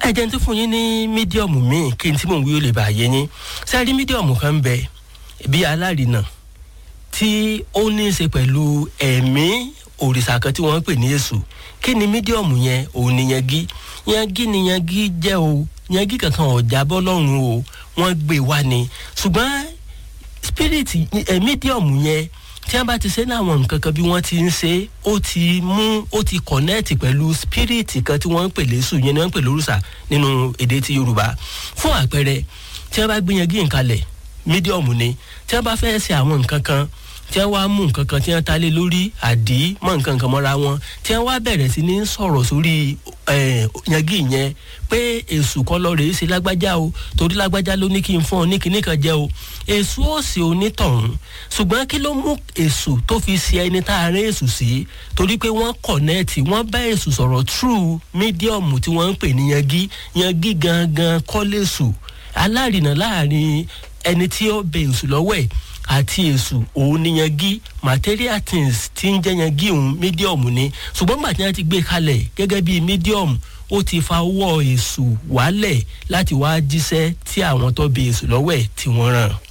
ẹ jẹ́ n tún fún yín ní mídíọ̀mù míì kí n tí mò ń wí ó lè bá yé yín. Ṣé rí mídíọ̀mù kan ń bẹ bí alárinà tí ó ní í ṣe pẹ̀lú ẹ̀mí òrìṣà kan tí wọ́n ń pè ní Èṣù. Kí ni mídíọ̀mù yẹn? Òun ni yangi. Yangi ni yangi jẹ́ o. Yangi kankan ò jábọ́ lọ́run o, wọ́n gbé wá ni. Ṣùgbọ́n spirit mídíọ̀mù yẹn tí wọ́n bá ti ṣe láwọn nǹkan kan bí wọ́n ti ń ṣe, ó ti connect pẹ̀lú spirit kan tí wọ́n ń pè lésù yẹn ni wọ́n ń pè lórúṣà nínú èdè ti Yorùbá. Fún àpẹẹrẹ, tí wọ́n bá gbé yangi nkalẹ̀, mídíọ̀mù ni. Tí wọ́n bá fẹ́ ṣe àwọn nǹkan kan, tí wọ́n wá mú nǹkan kan tí wọ́n ta lé lórí àdí mọ́ nǹkan kan mọ́ra wọn, tí wọ́n wá bẹ̀rẹ̀ sí ní sọ̀rọ̀ sórí yangi yẹn pé Èṣù kọ́ lọ rèé ṣe lágbájá o, torí lágbájá ló ní kí n fún ọ ní kinní kan jẹ o. Èṣù ó sì onítọ̀hún. Ṣùgbọ́n kí ló mú Èṣù tó fi ṣe ẹni tá a rẹ́ Èṣù sí? Torí pé wọ́n connect, wọ́n bá Èṣù sọ̀rọ̀ through medium tí wọ́n ń pè ní yangi. Yangi gangan kọ́ lésù. Alárinà láàrin ẹni tí ó bẹ Èṣù lọ́wọ́ ẹ̀ àti Èṣù, òun ni yangi. Material things tí ń jẹ́ yangi òun medium ni. Ṣùgbọ́n gbà tí wọ́n ti gbé kalẹ̀ gẹ́gẹ́ bí medium, ó ti fa ọwọ́ Èṣù wálẹ̀ láti wá jíṣẹ́ tí àwọn tó bẹ Èṣù lọ́wọ́ ẹ̀ tí wọ́n rán.